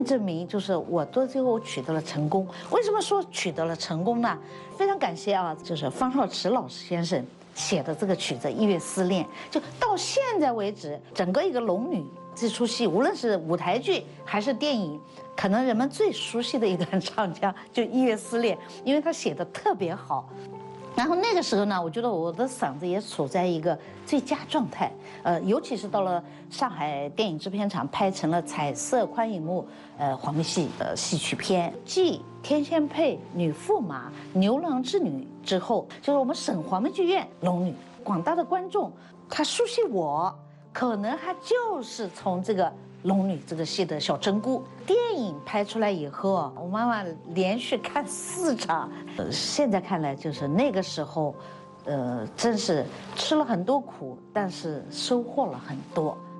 证明就是我到最后取得了成功。为什么说取得了成功呢？非常感谢啊，就是方少池老师先生写的这个曲子《一月思恋》，就到现在为止，整个一个《龙女》这出戏，无论是舞台剧还是电影，可能人们最熟悉的一段唱腔就《一月思恋》，因为他写的特别好。然后那个时候呢，我觉得我的嗓子也处在一个最佳状态，尤其是到了上海电影制片厂拍成了彩色宽银幕，黄梅戏戏曲片，继《天仙配》《女驸马》《牛郎织女》之后，就是我们省黄梅剧院《龙女》，广大的观众他熟悉我，可能还就是从这个《龙女》这个戏的小珍姑。电影拍出来以后，我妈妈连续看4场，现在看来就是那个时候，真是吃了很多苦，但是收获了很多。